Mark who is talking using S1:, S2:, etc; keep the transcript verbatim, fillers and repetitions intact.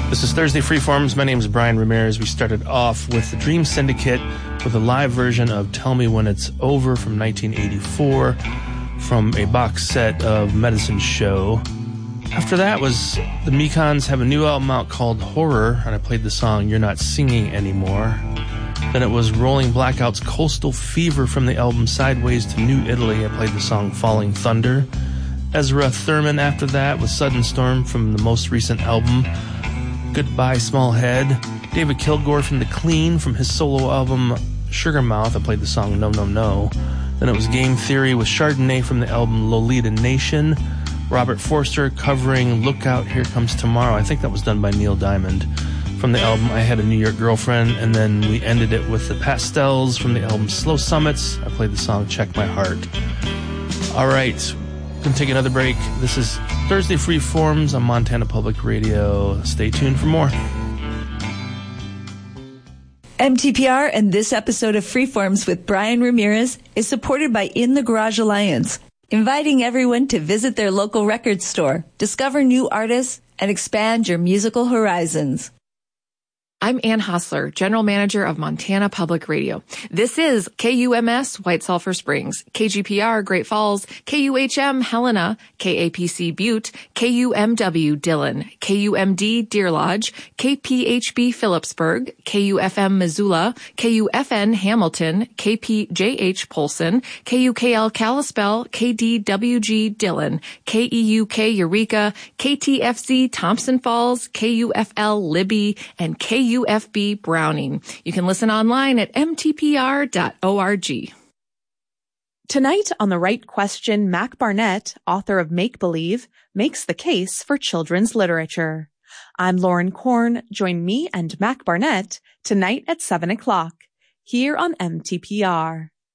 S1: This is Thursday Freeforms. My name is Brian Ramirez. We started off with the Dream Syndicate with a live version of Tell Me When It's Over from nineteen eighty-four from a box set of Medicine Show. After that was the Mekons have a new album out called Horror, and I played the song You're Not Singing Anymore. Then it was Rolling Blackout's Coastal Fever from the album Sideways to New Italy. I played the song Falling Thunder. Ezra Thurman after that with Sudden Storm from the most recent album Goodbye Small Head. David Kilgore from The Clean from his solo album Sugar Mouth. I played the song No No No. Then it was Game Theory with Chardonnay from the album Lolita Nation. Robert Forster covering Look Out Here Comes Tomorrow. I think that was done by Neil Diamond from the album I Had a New York Girlfriend. And then we ended it with the Pastels from the album Slow Summits. I played the song Check My Heart. All right. Gonna take another break. This is Thursday Freeforms on Montana Public Radio. Stay tuned for more.
S2: M T P R and this episode of Freeforms with Brian Ramirez is supported by In the Garage Alliance, inviting everyone to visit their local record store, discover new artists, and expand your musical horizons.
S3: I'm Ann Hostler, General Manager of Montana Public Radio. This is K U M S White Sulphur Springs, K G P R Great Falls, K U H M Helena, K A P C Butte, K U M W Dillon, K U M D Deer Lodge, K P H B Phillipsburg, K U F M Missoula, K U F N Hamilton, K P J H Polson, K U K L Kalispell, K D W G Dillon, K E U K Eureka, K T F Z Thompson Falls, K U F L Libby, and K U F B Browning. You can listen online at m t p r dot org.
S4: Tonight on The Right Question, Mac Barnett, author of Make Believe, makes the case for children's literature. I'm Lauren Korn. Join me and Mac Barnett tonight at seven o'clock here on M T P R.